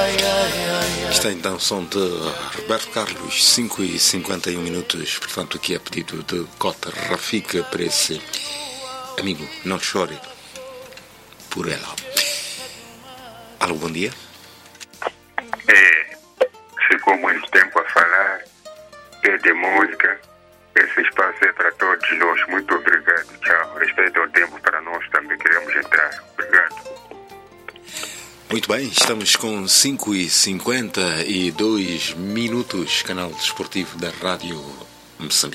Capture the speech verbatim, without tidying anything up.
Está então o som de Roberto Carlos, cinco e cinquenta e um minutos. Portanto, aqui é pedido de Cota Rafika para esse amigo. Não chore por ela. Alô, bom dia. É, ficou muito tempo a falar. É de música. Esse espaço é para todos nós. Muito obrigado. Tchau. Respeito ao tempo para nós também. Queremos entrar. Obrigado. Muito bem, estamos com cinco e cinquenta e dois minutos. Canal Desportivo da Rádio Moçambique.